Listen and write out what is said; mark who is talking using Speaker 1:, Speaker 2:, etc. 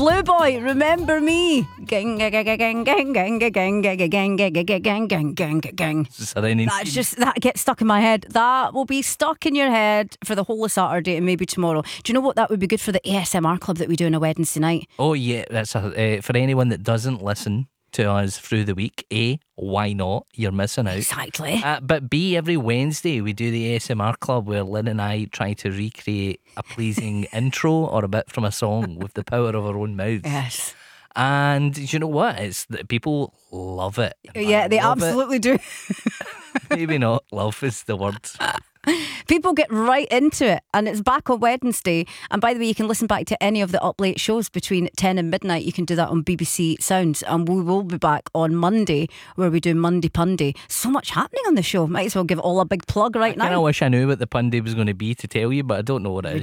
Speaker 1: Blue Boy, Remember Me. Gang, gang, gang, gang, gang, gang, gang, gang, gang, gang, gang, gang, gang, gang. That's just, that gets stuck in my head. That will be stuck in your head for the whole of Saturday and maybe tomorrow. Do you know what? That would be good for the ASMR club that we do on a Wednesday night.
Speaker 2: Oh yeah, that's for anyone that doesn't listen to us through the week. A, why not? You're missing out.
Speaker 1: Exactly.
Speaker 2: But B, every Wednesday we do the ASMR club where Lynn and I try to recreate a pleasing intro or a bit from a song with the power of our own mouths.
Speaker 1: Yes.
Speaker 2: And you know what? It's people love it.
Speaker 1: Yeah, they absolutely do.
Speaker 2: Maybe not. Love is the word.
Speaker 1: People get right into it, and it's back on Wednesday. And by the way, you can listen back to any of the Up Late shows between 10 and midnight. You can do that on BBC Sounds. And we will be back on Monday, where we do Monday Punday. So much happening on the show. Might as well give it all a big plug right now.
Speaker 2: I wish I knew what the Punday was going to be to tell you, but I don't know what it is.